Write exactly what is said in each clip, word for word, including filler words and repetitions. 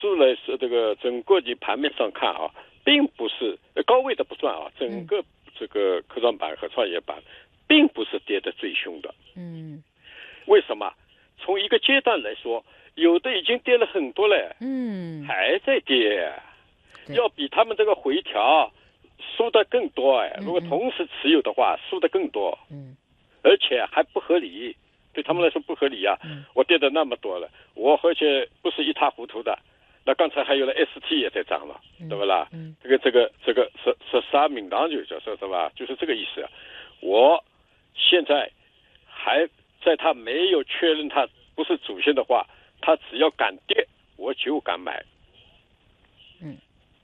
数呢是这个整个的盘面上看啊，并不是高位的不算啊，整个这个科创板和创业板并不是跌得最凶的。 嗯， 为什么？从一个阶段来说，有的已经跌了很多了， 嗯， 还在跌，要比他们这个回调输的更多哎。如果同时持有的话，输的更多， 嗯， 而且还不合理，对他们来说不合理啊。 嗯， 我跌的那么多了，我而且不是一塌糊涂的。那刚才还有了 S T 也在涨了， 嗯、 对不啦？ 嗯， 这个这个这个是是啥名堂就叫说是吧？就是这个意思。我现在还在他没有确认他不是主线的话，他只要敢跌，我就敢买。 嗯，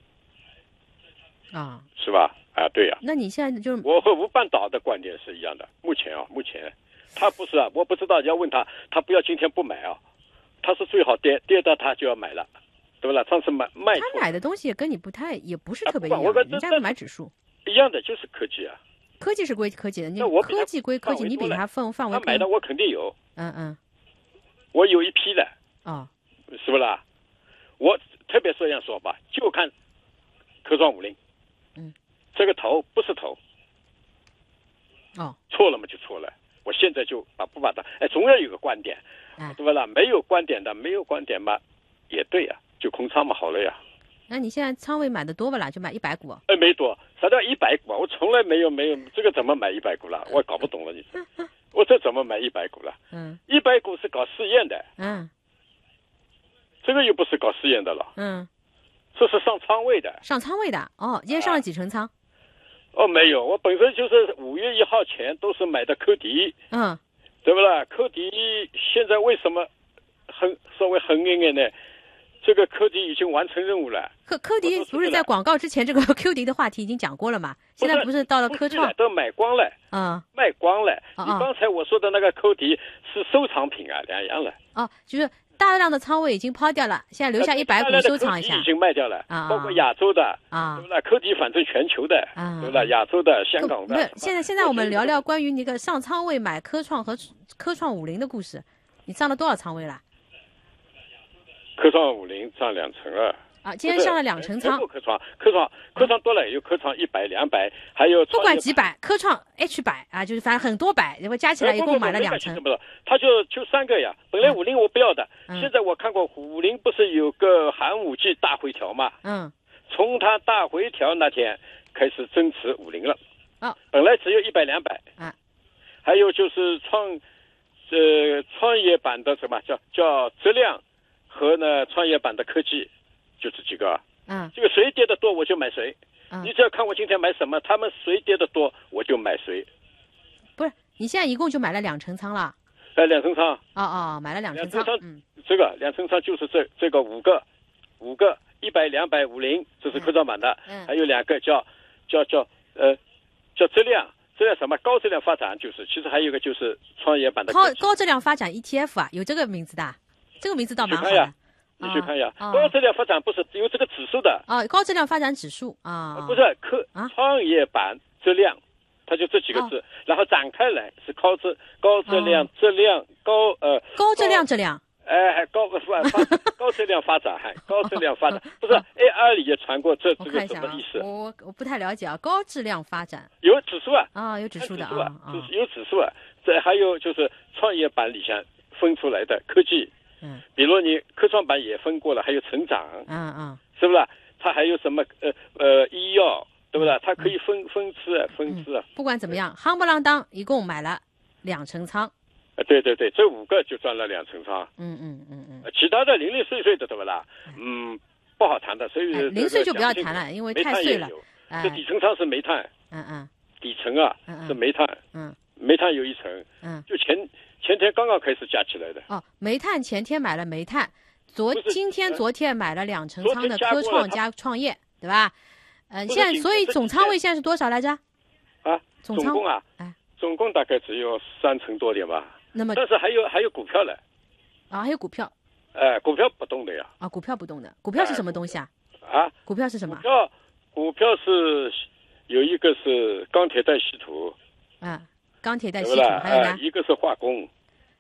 啊， 是吧？啊，对呀、啊。 那你现在就是我和吴半岛的观点是一样的。目前啊，目前他不是啊，我不知道，要问他，他不要今天不买啊，他是最好跌跌到他就要买了。对不啦？上次买卖他买的东西跟你不太，也不是特别一样。 啊、 人家买指数一样的，就是科技啊。 科技是归科技的，你科技归科技，你比他范范围。 他买的我肯定有。 嗯嗯。 我有一批的。 哦。 是不啦？我特别这样说吧，就看科创五零。 嗯。 这个头不是头。 哦。 错了嘛就错了。我现在就把不把它，哎，总要有个观点， 哎、 对不啦？没有观点的，没有观点嘛，也对呀、啊。就空仓嘛，好了呀。 那你现在仓位买的多不啦？就买一百股？ 哎，没多，啥叫一百股啊？我从来没有没有这个怎么买一百股了？我搞不懂了，你我这怎么买一百股了？ 嗯， 一百股是搞试验的。 嗯， 这个又不是搞试验的了。 嗯， 这是上仓位的。 上仓位的哦，今天上了几成仓？啊、 哦，没有，我本身就是五月一号前都是买的科迪。 嗯， 对不啦？科迪现在为什么很稍微横一点呢？这个科迪已经完成任务了。 科科迪不是在广告之前这个 Q 迪的话题已经讲过了嘛？现在不是到了科创都买光了， 嗯， 卖光了。 哦、 你刚才我说的那个科迪是收藏品啊，两样了。 哦，就是大量的仓位已经抛掉了，现在留下一百股收藏一下。 已经卖掉了， 啊， 包括亚洲的啊， 对不啦？科迪反正全球的， 啊， 对不啦？亚洲的、香港的。 没有，现在现在我们聊聊关于那个上仓位买科创和科创五零的故事。你上了多少仓位了？ 科创五零涨两成二啊，今天上了两成仓。 科创，科创，科创多了，有科创一百、两百，还有不管几百，科创 H 百啊，就是反正很多百，然后加起来一共买了两成。 不是，他就就三个呀。本来五零我不要的， 嗯、 现在我看过五零不是有个寒武纪大回调嘛？ 嗯。 从它大回调那天开始增持五零了。 哦。 本来只有一百、两百。 啊。 还有就是创，呃，创业板的什么叫叫质量。和呢，创业板的科技，就这几个。 嗯， 这个谁跌得多我就买谁。 嗯， 你只要看我今天买什么，他们谁跌得多我就买谁。 不是，你现在一共就买了两成仓了？ 哎，两成仓。 哦哦，买了两成仓。 仓嗯， 这个两成仓就是这这个五个，五个一百、两百、五零，这是科创板的。 嗯。 还有两个叫叫叫呃叫质量，质量什么高质量发展，就是其实还有一个就是创业板的。 高高质量发展 E T F 啊，有这个名字的。这个名字倒蛮好的， 你去看呀。 啊、 高质量发展不是有这个指数的啊？高质量发展指数啊， 不是科啊，创业板质量，它就这几个字， 哦、 然后展开来是高质高质量、哦、质量高呃高质量质量， 哎还高发高质量发展还高质量发展，不是 A R 里也传过这这个什么意思？ 我我不太了解啊，高质量发展有指数啊啊，有指数的啊， 啊有指数啊，这还有就是创业板里向分出来的科技。 嗯， 比如你科创板也分过了，还有成长， 嗯嗯， 是不是？它还有什么呃呃医药，对不对？它可以分分支啊，分支啊。 不管怎么样，夯不啷当一共买了两成仓。 啊，对对对，这五个就赚了两成仓。 嗯嗯嗯嗯。 其他的零零碎碎的，对不啦？嗯，不好谈的，所以零碎就不要谈了，因为太碎了。 这底层仓是煤炭。 嗯嗯。 底层啊是煤炭。 嗯。 煤炭有一层。 嗯。 就前。前天刚刚开始加起来的哦，煤炭前天买了煤炭，昨今天昨天买了两成仓的科创加创业，对吧？嗯、呃，现在所以总仓位现在是多少来着？ 啊， 总共啊， 哎， 总共大概只有三成多点吧。 那么， 但是还有还有股票了。 啊，还有股票。 哎、呃，股票不动的呀。 啊，股票不动的，股票是什么东西啊？ 啊， 股票是什么？ 股票股票是有一个是钢铁带稀土。 啊，钢铁带稀土，还有呢、 呃？一个是化工。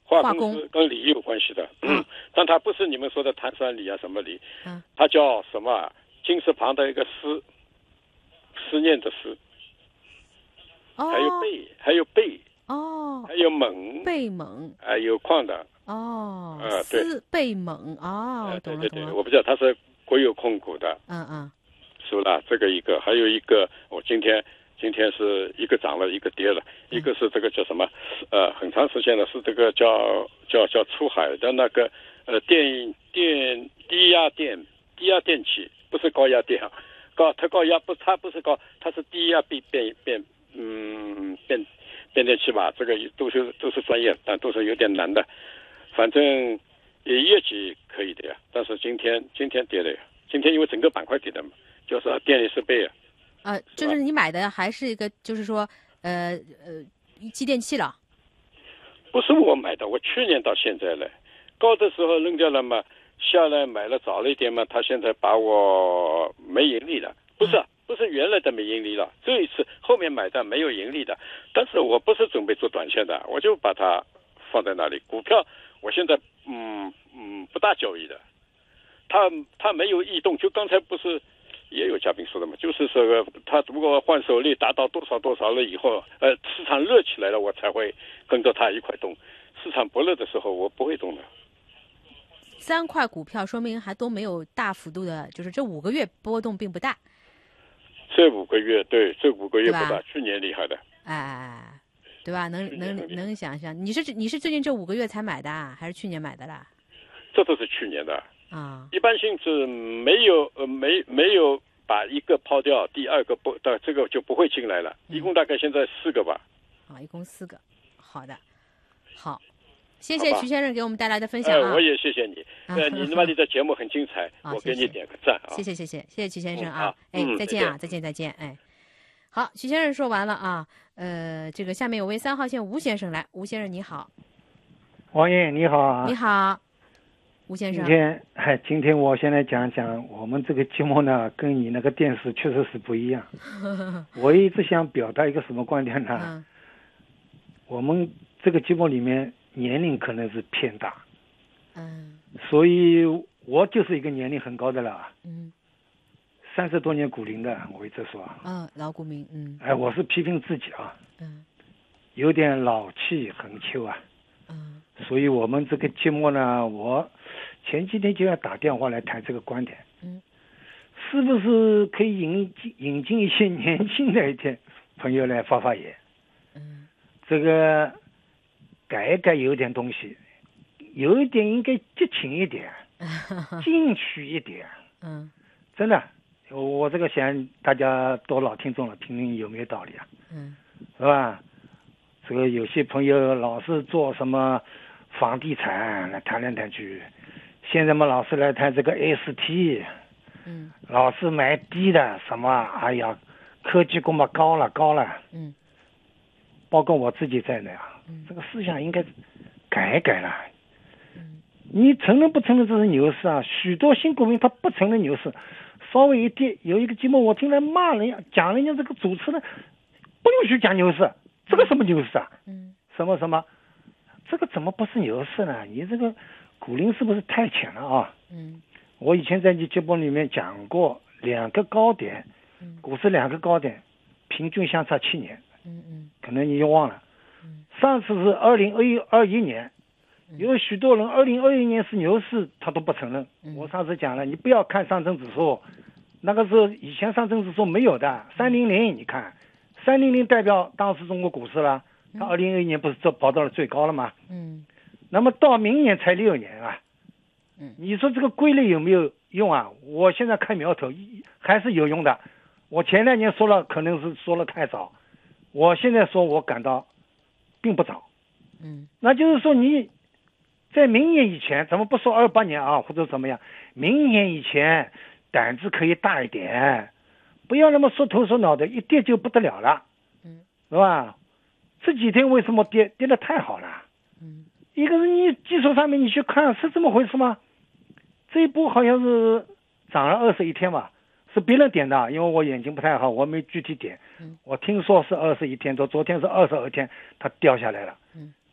化工是跟锂有关系的，嗯，但它不是你们说的碳酸锂啊什么锂，嗯，它叫什么？金字旁的一个思，思念的思，哦，还有贝，还有贝，哦，还有锰， 贝锰， 还有矿的， 哦， 呃，对， 思贝锰，哦，懂了， 对对对，我不知道它是国有控股的， 嗯嗯， 是了，这个一个，还有一个，我今天今天是一个涨了，一个跌了，一个是这个叫什么？呃，很长时间了，是这个叫叫叫出海的那个呃电电低压电低压电器。不是高压电啊，高它高压不，它不是高，它是低压变变变嗯变变电器吧，这个都是都是专业，但都是有点难的。反正也业绩可以的呀，但是今天今天跌的呀，今天因为整个板块跌的嘛，就是电力设备啊。 呃，就是你买的还是一个，就是说呃呃机电器了。 不是我买的，我去年到现在了，高的时候扔掉了嘛。下来买了早了一点嘛，他现在把我没盈利了，不是、啊、不是原来的没盈利了，这一次后面买的没有盈利的，但是我不是准备做短线的，我就把它放在那里。股票我现在嗯嗯不大交易的，它它没有异动，就刚才不是也有嘉宾说的嘛，就是说它如果换手率达到多少多少了以后，呃市场热起来了，我才会跟着它一块动，市场不热的时候我不会动的。 三块股票说明还都没有大幅度的，就是这五个月波动并不大。 这五个月对，这五个月不大，去年厉害的。 哎，对吧？能能能想象，你是你是最近这五个月才买的，还是去年买的啦？ 这都是去年的啊。 一般性是没有呃没没有把一个抛掉，第二个不的这个就不会进来了。一共大概现在四个吧。 啊，一共四个。好的，好。谢谢徐先生给我们带来的分享啊！ 呃、我也谢谢你，呃，你那里的节目很精彩，啊、我给你点个赞啊！ 谢谢谢谢谢谢徐先生啊！嗯、哎，再见啊，再见再见！哎，好，徐先生说完了啊，呃，这个下面有位三号线吴先生来，吴先生你好， 王爷你好啊！ 你好，吴先生。 今天哎，今天我先来讲讲我们这个节目呢，跟你那个电视确实是不一样。我一直想表达一个什么观点呢？嗯、我们这个节目里面。年龄可能是偏大，嗯，所以我就是一个年龄很高的了，嗯，三十多年股龄的，我一直说， 嗯，老股民，嗯， 哎，我是批评自己啊，嗯，有点老气横秋啊，嗯，所以我们这个节目呢，我前几天就要打电话来谈这个观点，嗯，是不是可以引进引进一些年轻的一点朋友来发发言，嗯，这个。改一改有点东西，有一点应该激情一点，进取一点。嗯，真的，我这个想大家多老听众了，评论有没有道理啊？嗯，是吧？这个有些朋友老是做什么房地产来谈来谈去，现在嘛老是来谈这个 S T， 嗯，老是买低的什么，哎呀，科技股嘛高了高了，嗯，包括我自己在内啊。这个思想应该改改了。你承认不承认这是牛市啊？许多新股民他不承认牛市，稍微一跌，有一个节目我听来骂人家，讲人家这个主持人不允许讲牛市，这个什么牛市啊？嗯，什么什么，这个怎么不是牛市呢？你这个股龄是不是太浅了啊？嗯，我以前在你节目里面讲过，两个高点，股市两个高点，平均相差七年。嗯嗯，可能你又忘了。上次是二零二一年，有许多人二零二一年是牛市，他都不承认。我上次讲了，你不要看上证指数，那个时候以前上证指数没有的，三零零，你看，三零零代表当时中国股市了，它二零二一年不是这跑到了最高了吗？嗯，那么到明年才六年啊，嗯，你说这个规律有没有用啊？我现在看苗头还是有用的。我前两年说了，可能是说了太早，我现在说我感到。并不早，嗯，那就是说你在明年以前，咱们不说二八年啊，或者怎么样，明年以前胆子可以大一点，不要那么缩头缩脑的，一跌就不得了了，嗯，是吧？这几天为什么跌跌得太好了？嗯，一个是你技术上面你去看是这么回事吗？这一波好像是涨了二十一天吧。是别人点的，因为我眼睛不太好，我没具体点。嗯，我听说是二十一天，昨昨天是二十二天，它掉下来了。嗯，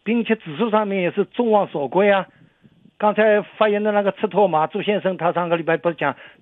并且指数上面也是众望所归啊。刚才发言的那个赤拓马朱先生，他上个礼拜不是讲